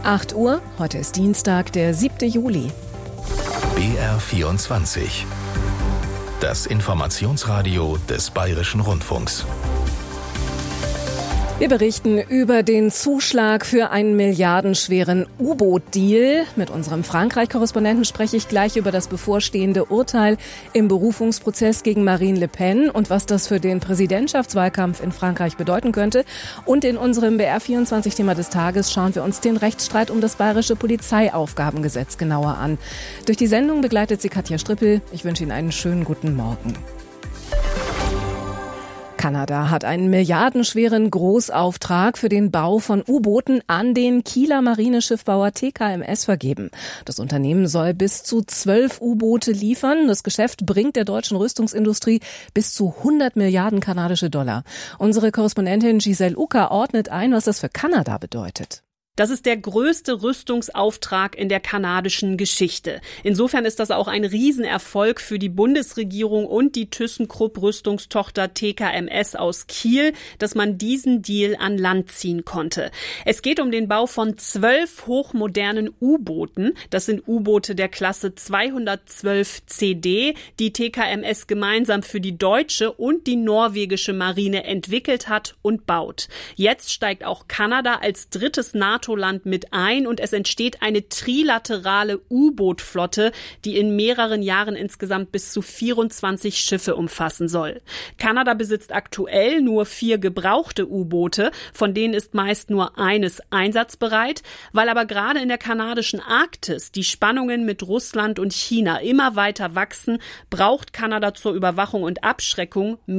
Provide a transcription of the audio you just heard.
8 Uhr, heute ist Dienstag, der 7. Juli. BR24. Das Informationsradio des Bayerischen Rundfunks. Wir berichten über den Zuschlag für einen milliardenschweren U-Boot-Deal. Mit unserem Frankreich-Korrespondenten spreche ich gleich über das bevorstehende Urteil im Berufungsprozess gegen Marine Le Pen und was das für den Präsidentschaftswahlkampf in Frankreich bedeuten könnte. Und in unserem BR24-Thema des Tages schauen wir uns den Rechtsstreit um das bayerische Polizeiaufgabengesetz genauer an. Durch die Sendung begleitet sie Katja Strippel. Ich wünsche Ihnen einen schönen guten Morgen. Kanada hat einen milliardenschweren Großauftrag für den Bau von U-Booten an den Kieler Marineschiffbauer TKMS vergeben. Das Unternehmen soll bis zu 12 U-Boote liefern. Das Geschäft bringt der deutschen Rüstungsindustrie bis zu 100 Milliarden kanadische Dollar. Unsere Korrespondentin Giselle Ucker ordnet ein, was das für Kanada bedeutet. Das ist der größte Rüstungsauftrag in der kanadischen Geschichte. Insofern ist das auch ein Riesenerfolg für die Bundesregierung und die ThyssenKrupp Rüstungstochter TKMS aus Kiel, dass man diesen Deal an Land ziehen konnte. Es geht um den Bau von 12 hochmodernen U-Booten. Das sind U-Boote der Klasse 212 CD, die TKMS gemeinsam für die deutsche und die norwegische Marine entwickelt hat und baut. Jetzt steigt auch Kanada als drittes NATO-Land mit ein und es entsteht eine trilaterale U-Boot-Flotte, die in mehreren Jahren insgesamt bis zu 24 Schiffe umfassen soll. Kanada besitzt aktuell nur 4 gebrauchte U-Boote, von denen ist meist nur eines einsatzbereit. Weil aber gerade in der kanadischen Arktis die Spannungen mit Russland und China immer weiter wachsen, braucht Kanada zur Überwachung und Abschreckung